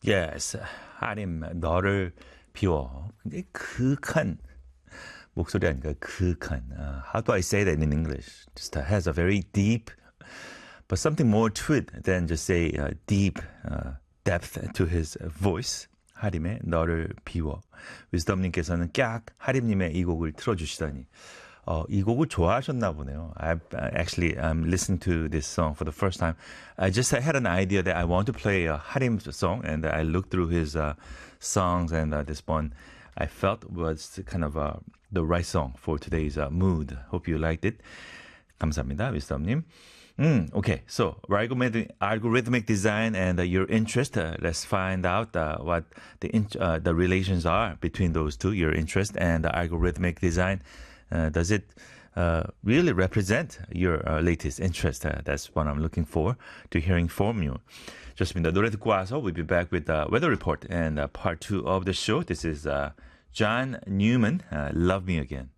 Yes, 하림 너를 비워. 굉장히 그윽한 목소리 아닌가요? 그윽한. How do I say that in English? Just has a very deep, but something more to it than just say deep depth to his voice. 하림의 너를 비워. 위즈덤님께서는 깍 하림님의 이 곡을 틀어주시다니. 이 곡을 좋아하셨나 보네요. Actually, I'm listening to this song for the first time. I just had an idea that I want to play a Harim song, and I looked through his songs, and this one I felt was kind of the right song for today's mood. Hope you liked it. 감사합니다, 위즈덤님. Okay, so algorithmic design and your interest. Let's find out what the relations are between those two, your interest and algorithmic design. Does it really represent your latest interest? That's what I'm looking for to hearing from you. 좋습니다. 노래 듣고 와서 we'll be back with the weather report and part 2 of the show. This is John Newman, Love Me Again.